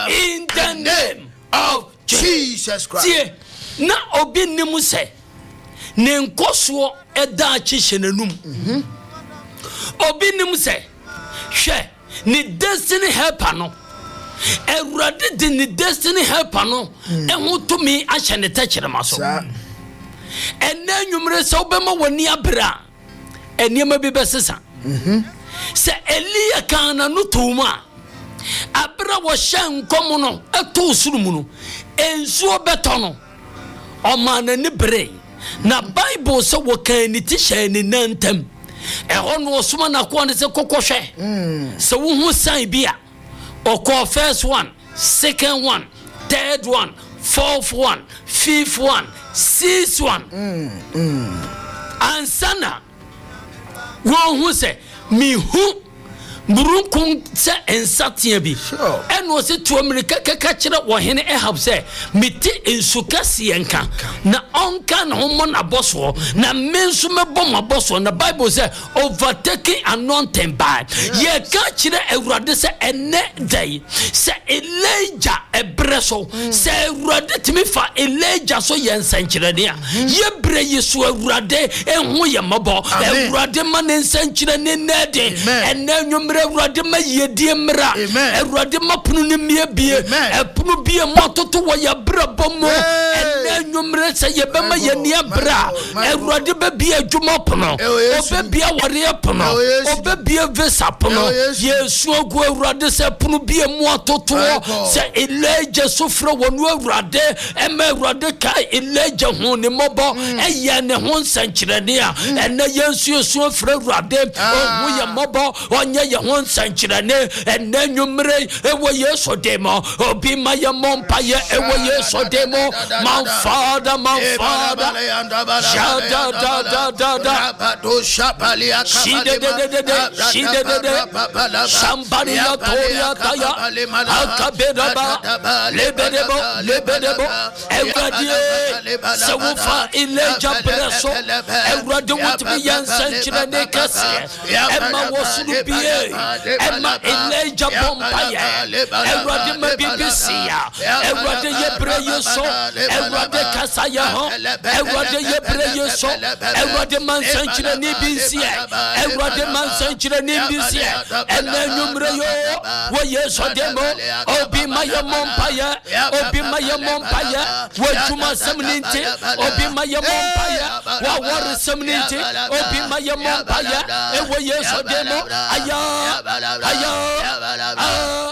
in the name of Jesus Christ. Na obi nimu se ne nkoso eda achihye nanum. Obi nimu se hwe ni destiny helper no. Ewurade de ni destiny helper no ehu to me ahye ne techirema so. Ena nwumre se obema wani abra. Eniema bi besesa. Se Elia kana no tuma. Abra wo hye nkom no eto surumu no. Ensuo betono. Omana ni bre. Na Bible so wo kan ni tisha ni nantem. Ono osuma na ko ne se kokohwe. Se wo hu san bia. Oko first one, second one, third one, fourth one, fifth one, sixth one. Ansana. Wo hu se mi hu Burukun se ensatia bi. Eno se to America kaka kire wo hene Ahab se meti ensuka sienka na onka na homo na boso na mensu mebo ma boso na Bible say overtaking anointing by ye ka kire Awurade se ene day se Elijah ebreso se Awurade timi fa Elijah so ye nsankire a ye bre yesu Awurade enhu ye mabo Awurade ma ne nsankire ne nede ene nwumre Awurade ma yedie mra Awurade ma punu ne mie bie epunu bie mototo wo ya brabo mo ene nwumre se ye be ma ye ne bra Awurade be bie adwuma pono obe bie ware pono obe bie vesa pono Yesu ogu Awurade se punu bie mototo se Elijah sofra wonu Awurade ema Awurade kai Elijah hu ne mobo eye ne ho nsankirene a ene Yesu Yesu ofra Awurade ohu ye mobo onye ye ho nsankirene ene nwumre ewo Yesu demo obi ma ye mompa ye ewo Yesu demo my father shada da shide somebody ya toya taya akabedaba lebedebo Awurade sewufa Elijah breso Awurade wotbi yansankirene kase ema wosunu bie ema Elijah bompaya Awurade ma bibisia Awurade yebre yeso Awurade kasaya ho Awurade yebre yeso Awurade mansankirene binsia Awurade mansankirene binsia ena nwumre yo wo Yesu demo obi ma ye mompaya wo juma semninti obi ma ye mompaya wa wor semninti obi ma ye mompaya ewo Yesu demo aya